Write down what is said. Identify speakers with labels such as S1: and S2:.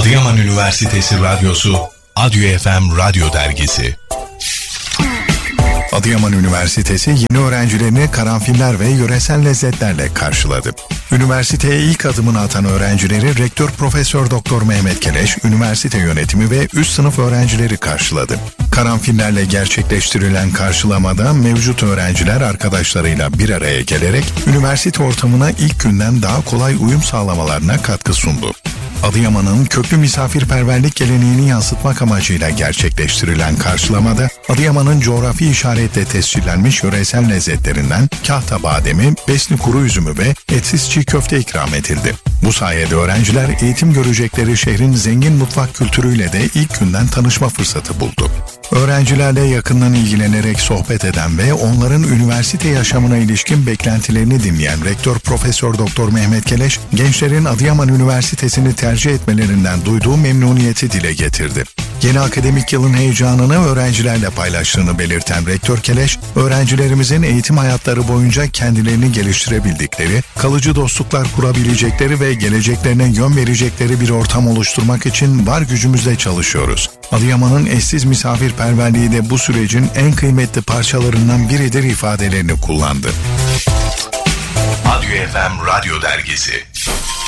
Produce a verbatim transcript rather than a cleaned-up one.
S1: Adıyaman Üniversitesi Radyosu Adyo F M Radyo Dergisi. Adıyaman Üniversitesi yeni öğrencilerini karanfiller ve yöresel lezzetlerle karşıladı. Üniversiteye ilk adımını atan öğrencileri Rektör Profesör Doktor Mehmet Keleş, üniversite yönetimi ve üst sınıf öğrencileri karşıladı. Karanfillerle gerçekleştirilen karşılamada mevcut öğrenciler arkadaşlarıyla bir araya gelerek üniversite ortamına ilk günden daha kolay uyum sağlamalarına katkı sundu. Adıyaman'ın köklü misafirperverlik geleneğini yansıtmak amacıyla gerçekleştirilen karşılamada Adıyaman'ın coğrafi işaretle tescillenmiş yöresel lezzetlerinden kahta bademi, besli kuru üzümü ve etsiz çiğ köfte ikram edildi. Bu sayede öğrenciler eğitim görecekleri şehrin zengin mutfak kültürüyle de ilk günden tanışma fırsatı buldu. Öğrencilerle yakından ilgilenerek sohbet eden ve onların üniversite yaşamına ilişkin beklentilerini dinleyen Rektör Profesör Doktor Mehmet Keleş, gençlerin Adıyaman Üniversitesi'ni tercih etmelerinden duyduğu memnuniyeti dile getirdi. Yeni akademik yılın heyecanını öğrencilerle paylaştığını belirten Rektör Keleş, öğrencilerimizin eğitim hayatları boyunca kendilerini geliştirebildikleri, kalıcı dostluklar kurabilecekleri ve geleceklerine yön verecekleri bir ortam oluşturmak için var gücümüzle çalışıyoruz. Adıyaman'ın eşsiz misafirperverliği de bu sürecin en kıymetli parçalarından biridir ifadelerini kullandı. Adyo F M Radyo Dergisi.